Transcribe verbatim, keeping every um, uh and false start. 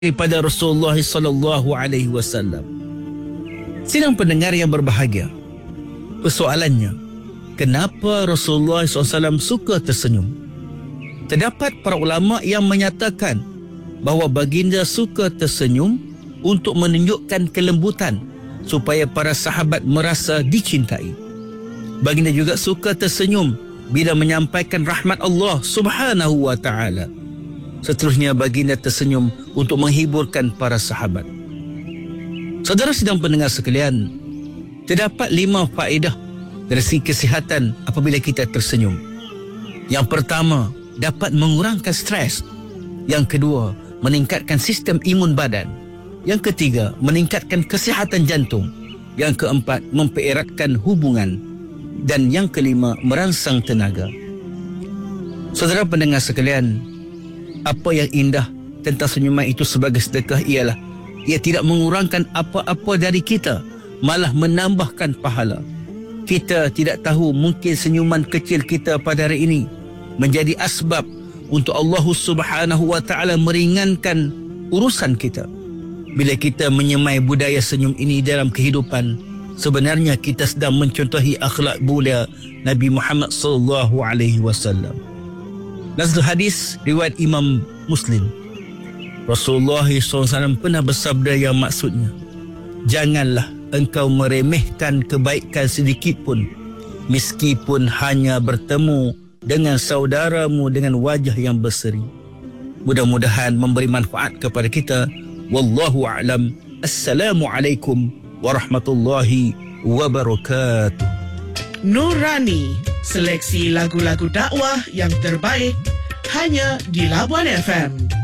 daripada Rasulullah sallallahu alaihi wasallam. Sidang pendengar yang berbahagia, persoalannya, kenapa Rasulullah sallallahu alaihi wasallam suka tersenyum? Terdapat para ulama yang menyatakan bahawa baginda suka tersenyum untuk menunjukkan kelembutan supaya para sahabat merasa dicintai. Baginda juga suka tersenyum bila menyampaikan rahmat Allah Subhanahu wa taala. Seterusnya baginda tersenyum untuk menghiburkan para sahabat. Saudara sidang pendengar sekalian, terdapat lima faedah dari segi kesihatan apabila kita tersenyum. Yang pertama, dapat mengurangkan stres. Yang kedua, meningkatkan sistem imun badan. Yang ketiga, meningkatkan kesihatan jantung. Yang keempat, mempereratkan hubungan. Dan yang kelima, merangsang tenaga. Saudara pendengar sekalian, apa yang indah tentang senyuman itu sebagai sedekah ialah ia tidak mengurangkan apa-apa dari kita, malah menambahkan pahala. Kita tidak tahu, mungkin senyuman kecil kita pada hari ini menjadi asbab untuk Allah Subhanahu wa taala meringankan urusan kita. Bila kita menyemai budaya senyum ini dalam kehidupan, sebenarnya kita sedang mencontohi akhlak mulia Nabi Muhammad sallallahu alaihi wasallam. Dalam hadis riwayat Imam Muslim, Rasulullah sallallahu alaihi wasallam pernah bersabda yang maksudnya, janganlah engkau meremehkan kebaikan sedikit pun, meskipun hanya bertemu dengan saudaramu dengan wajah yang berseri. Mudah-mudahan memberi manfaat kepada kita. Wallahu a'lam. Assalamualaikum warahmatullahi wabarakatuh. Nurani, seleksi lagu-lagu dakwah yang terbaik hanya di Labuan F M.